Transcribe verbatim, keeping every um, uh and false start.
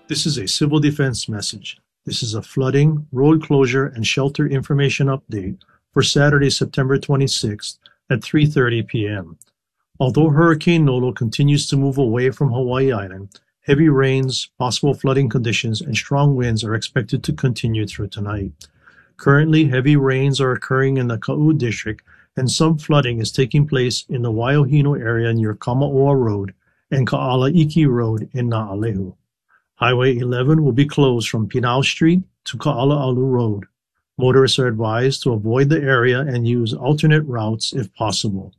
This is a civil defense message. This is a flooding, road closure, and shelter information update for Saturday, September twenty-sixth at three thirty p m Although Hurricane Nolo continues to move away from Hawaii Island, heavy rains, possible flooding conditions, and strong winds are expected to continue through tonight. Currently, heavy rains are occurring in the Ka'u district, and some flooding is taking place in the Waiohinu area near Kamaoa Road and Ka'alaiki Road in Na'alehu. Highway eleven will be closed from Pinau Street to Ka'ala'alu Road. Motorists are advised to avoid the area and use alternate routes if possible.